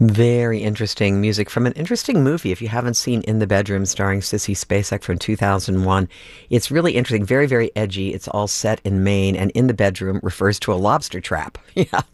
Very interesting music from an interesting movie. If you haven't seen In the Bedroom starring Sissy Spacek from 2001, it's really interesting, very, very edgy. It's all set in Maine, and In the Bedroom refers to a lobster trap. Yeah.